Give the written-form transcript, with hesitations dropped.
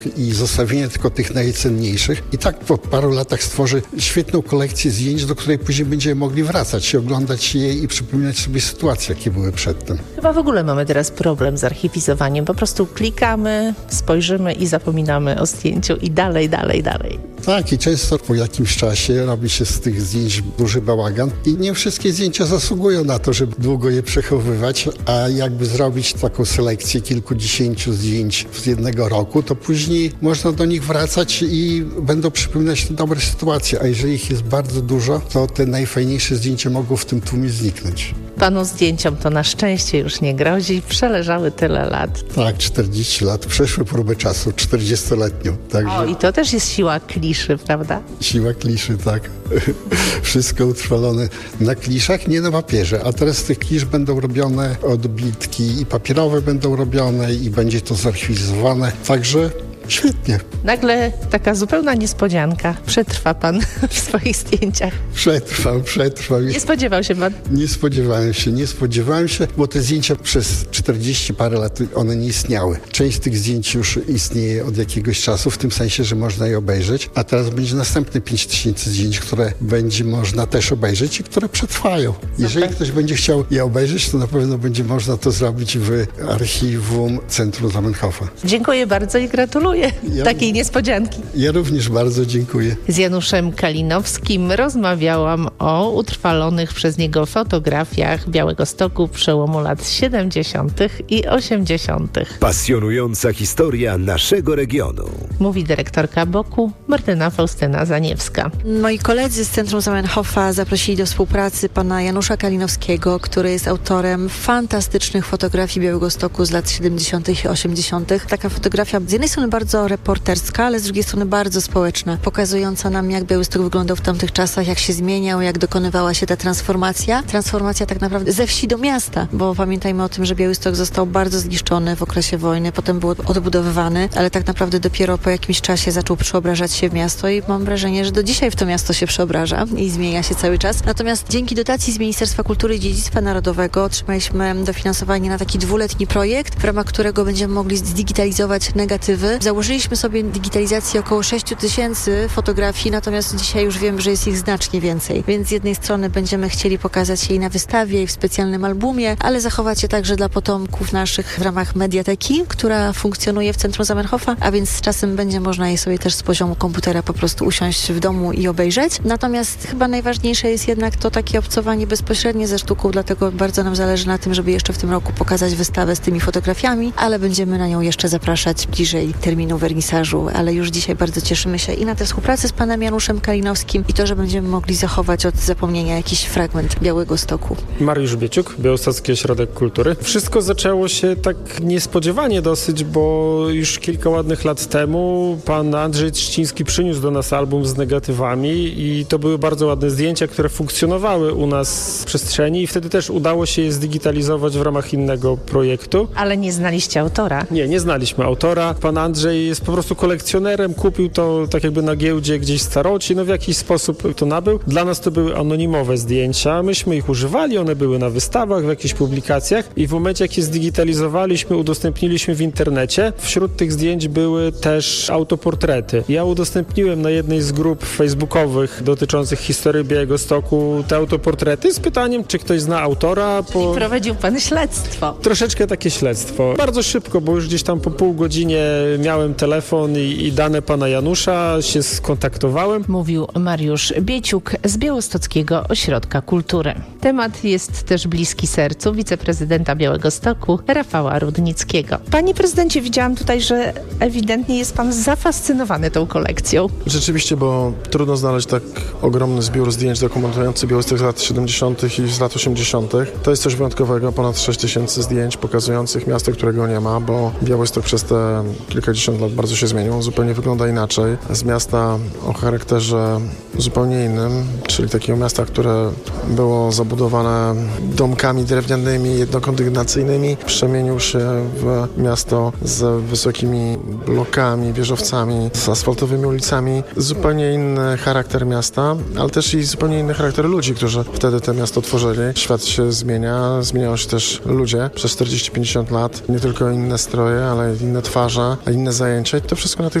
i zostawienie tylko tych najcenniejszych. I tak po paru latach stworzy świetną kolekcję zdjęć, do której później będziemy mogli wracać i oglądać je i przypominać sobie sytuacje, jakie były przedtem. Chyba w ogóle mamy teraz problem z archiwizowaniem. Po prostu klikamy, spojrzymy i zapominamy o zdjęciu i dalej. Tak, i często po jakimś czasie robi się z tych zdjęć duży bałagan i nie wszystkie zdjęcia zasługują na to, żeby długo je przechowywać, a jakby zrobić taką selekcję kilkudziesięciu zdjęć z jednego roku, to później można do nich wracać i będą przypominać te dobre sytuacje, a jeżeli ich jest bardzo dużo, to te najfajniejsze zdjęcia mogą w tym tłumie zniknąć. Panu zdjęciom to na szczęście już nie grozi, przeleżały tyle lat. Tak, 40 lat, przeszły próbę czasu, 40-letnią. Także... O, i to też jest siła kliszy, prawda? Siła kliszy, tak. Wszystko utrwalone na kliszach, nie na papierze. A teraz z tych klisz będą robione odbitki i papierowe będą robione i będzie to zarchiwizowane. Także świetnie. Nagle taka zupełna niespodzianka. Przetrwa pan w swoich zdjęciach. Przetrwam. Nie spodziewał się pan? Nie spodziewałem się, bo te zdjęcia przez 40 parę lat one nie istniały. Część z tych zdjęć już istnieje od jakiegoś czasu, w tym sensie, że można je obejrzeć, a teraz będzie następne 5000 zdjęć, które będzie można też obejrzeć i które przetrwają. Jeżeli ktoś będzie chciał je obejrzeć, to na pewno będzie można to zrobić w archiwum Centrum Zamenhofa. Dziękuję bardzo i gratuluję takiej niespodzianki. Ja również bardzo dziękuję. Z Januszem Kalinowskim rozmawiałam o utrwalonych przez niego fotografiach Białegostoku przełomu lat 70. i 80. Pasjonująca historia naszego regionu. Mówi dyrektorka BOK-u Martyna Faustyna Zaniewska. Moi koledzy z Centrum Zamenhofa zaprosili do współpracy pana Janusza Kalinowskiego, który jest autorem fantastycznych fotografii Białegostoku z lat 70. i 80. Taka fotografia z jednej strony bardzo reporterska, ale z drugiej strony bardzo społeczna, pokazująca nam, jak Białystok wyglądał w tamtych czasach, jak się zmieniał, jak dokonywała się ta transformacja. Transformacja tak naprawdę ze wsi do miasta, bo pamiętajmy o tym, że Białystok został bardzo zniszczony w okresie wojny, potem był odbudowywany, ale tak naprawdę dopiero po jakimś czasie zaczął przeobrażać się w miasto i mam wrażenie, że do dzisiaj w to miasto się przeobraża i zmienia się cały czas. Natomiast dzięki dotacji z Ministerstwa Kultury i Dziedzictwa Narodowego otrzymaliśmy dofinansowanie na taki 2-letni projekt, w ramach którego będziemy mogli zdigitalizować negatywy. Założyliśmy sobie digitalizację około 6000 fotografii, natomiast dzisiaj już wiem, że jest ich znacznie więcej. Więc z jednej strony będziemy chcieli pokazać je i na wystawie, i w specjalnym albumie, ale zachować je także dla potomków naszych w ramach mediateki, która funkcjonuje w Centrum Zamenhofa, a więc z czasem będzie można je sobie też z poziomu komputera po prostu usiąść w domu i obejrzeć. Natomiast chyba najważniejsze jest jednak to takie obcowanie bezpośrednie ze sztuką, dlatego bardzo nam zależy na tym, żeby jeszcze w tym roku pokazać wystawę z tymi fotografiami, ale będziemy na nią jeszcze zapraszać bliżej terminu wernisażu, ale już dzisiaj bardzo cieszymy się i na tę współpracę z panem Januszem Kalinowskim i to, że będziemy mogli zachować od zapomnienia jakiś fragment Białegostoku. Mariusz Bieciuk, Białostocki Ośrodek Kultury. Wszystko zaczęło się tak niespodziewanie dosyć, bo już kilka ładnych lat temu pan Andrzej Trzciński przyniósł do nas album z negatywami i to były bardzo ładne zdjęcia, które funkcjonowały u nas w przestrzeni i wtedy też udało się je zdigitalizować w ramach innego projektu. Ale nie znaliście autora? Nie znaliśmy autora. Pan Andrzej jest po prostu kolekcjonerem, kupił to tak jakby na giełdzie gdzieś w Staroci, w jakiś sposób to nabył. Dla nas to były anonimowe zdjęcia, myśmy ich używali, one były na wystawach, w jakichś publikacjach i w momencie jak je zdigitalizowaliśmy, udostępniliśmy w internecie, wśród tych zdjęć były też autoportrety. Ja udostępniłem na jednej z grup facebookowych dotyczących historii Białegostoku te autoportrety z pytaniem, czy ktoś zna autora. Czyli prowadził pan śledztwo. Troszeczkę takie śledztwo. Bardzo szybko, bo już gdzieś tam po pół godzinie miałem telefon i dane pana Janusza, się skontaktowałem. Mówił Mariusz Bieciuk z Białostockiego Ośrodka Kultury. Temat jest też bliski sercu wiceprezydenta Białegostoku Rafała Rudnickiego. Panie prezydencie, widziałam tutaj, że ewidentnie jest pan zafascynowany tą kolekcją. Rzeczywiście, bo trudno znaleźć tak ogromny zbiór zdjęć dokumentujący Białystok z lat 70. i z lat 80. To jest coś wyjątkowego, ponad 6000 zdjęć pokazujących miasto, którego nie ma, bo Białystok przez te kilkadziesiąt lat bardzo się zmienił, zupełnie wygląda inaczej. Z miasta o charakterze zupełnie innym, czyli takiego miasta, które było zabudowane domkami drewnianymi, jednokondygnacyjnymi, przemienił się w miasto z wysokimi blokami, wieżowcami, z asfaltowymi ulicami. Zupełnie inny charakter miasta, ale też i zupełnie inny charakter ludzi, którzy wtedy to miasto tworzyli. Świat się zmienia, zmieniają się też ludzie przez 40-50 lat. Nie tylko inne stroje, ale inne twarze, inne zajęcia i to wszystko na tych